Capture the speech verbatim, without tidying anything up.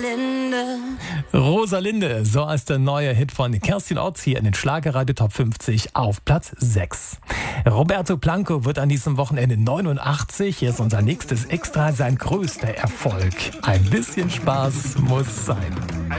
Rosalinde. Rosalinde, so heißt der neue Hit von Kerstin Otz hier in den Schlagerradio Top fünfzig auf Platz sechs. Roberto Blanco wird an diesem Wochenende neunundachtzig. Hier ist unser nächstes Extra, sein größter Erfolg. Ein bisschen Spaß muss sein.